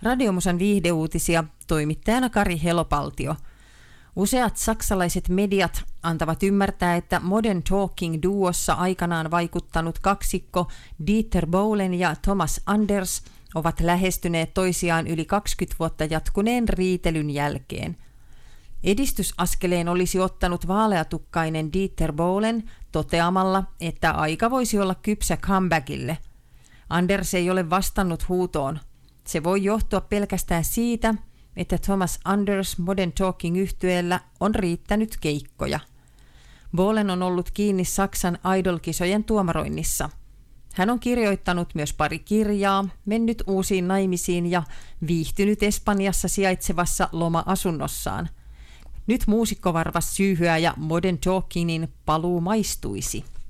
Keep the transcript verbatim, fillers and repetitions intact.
Radiomusan viihdeuutisia, toimittajana Kari Helopaltio. Useat saksalaiset mediat antavat ymmärtää, että Modern Talking-duossa aikanaan vaikuttanut kaksikko Dieter Bohlen ja Thomas Anders ovat lähestyneet toisiaan yli kaksikymmentä vuotta jatkuneen riitelyn jälkeen. Edistysaskeleen olisi ottanut vaaleatukkainen Dieter Bohlen toteamalla, että aika voisi olla kypsä comebackille. Anders ei ole vastannut huutoon. Se voi johtua pelkästään siitä, että Thomas Anders Modern Talking-yhtyeellä on riittänyt keikkoja. Bohlen on ollut kiinni Saksan Idol-kisojen tuomaroinnissa. Hän on kirjoittanut myös pari kirjaa, mennyt uusiin naimisiin ja viihtynyt Espanjassa sijaitsevassa loma-asunnossaan. Nyt muusikkovarvas syyhyä ja Modern Talkingin paluu maistuisi.